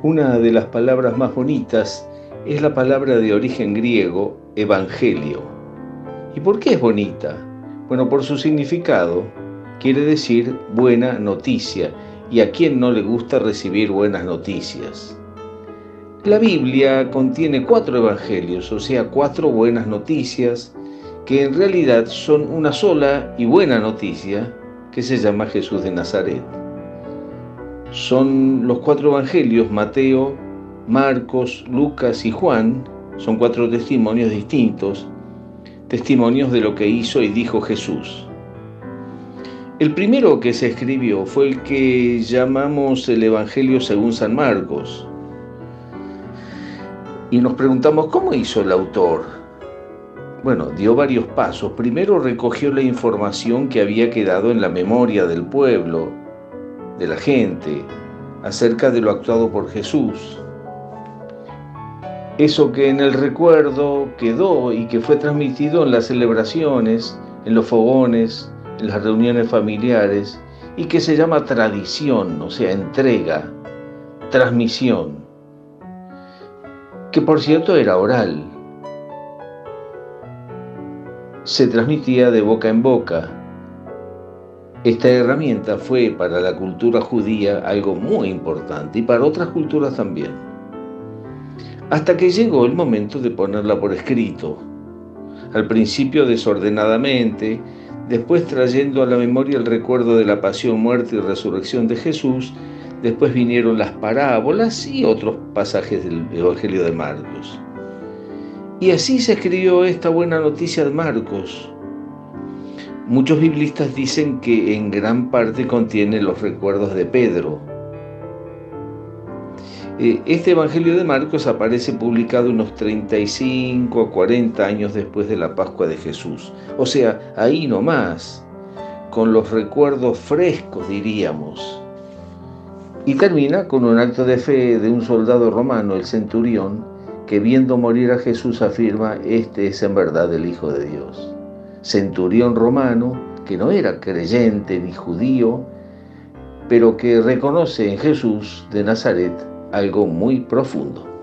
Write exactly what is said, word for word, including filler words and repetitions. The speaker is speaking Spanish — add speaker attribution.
Speaker 1: Una de las palabras más bonitas es la palabra de origen griego, evangelio. ¿Y por qué es bonita? Bueno, por su significado. Quiere decir buena noticia. ¿Y a quién no le gusta recibir buenas noticias? La Biblia contiene cuatro evangelios, o sea, cuatro buenas noticias, que en realidad son una sola y buena noticia, que se llama Jesús de Nazaret. Son los cuatro evangelios, Mateo, Marcos, Lucas y Juan, son cuatro testimonios distintos, testimonios de lo que hizo y dijo Jesús. El primero que se escribió fue el que llamamos el Evangelio según San Marcos. Y nos preguntamos, ¿cómo hizo el autor? Bueno, dio varios pasos. Primero recogió la información que había quedado en la memoria del pueblo, de la gente, acerca de lo actuado por Jesús. Eso que en el recuerdo quedó y que fue transmitido en las celebraciones, en los fogones, en las reuniones familiares, y que se llama tradición, o sea, entrega, transmisión, que por cierto era oral. Se transmitía de boca en boca. Esta herramienta fue para la cultura judía algo muy importante y para otras culturas también. Hasta que llegó el momento de ponerla por escrito. Al principio desordenadamente, después trayendo a la memoria el recuerdo de la pasión, muerte y resurrección de Jesús, después vinieron las parábolas y otros pasajes del Evangelio de Marcos. Y así se escribió esta buena noticia de Marcos. Muchos biblistas dicen que en gran parte contiene los recuerdos de Pedro. Este Evangelio de Marcos aparece publicado unos treinta y cinco a cuarenta años después de la Pascua de Jesús. O sea, ahí nomás, con los recuerdos frescos, diríamos. Y termina con un acto de fe de un soldado romano, el centurión, que viendo morir a Jesús afirma, este es en verdad el Hijo de Dios. Centurión romano, que no era creyente ni judío, pero que reconoce en Jesús de Nazaret algo muy profundo.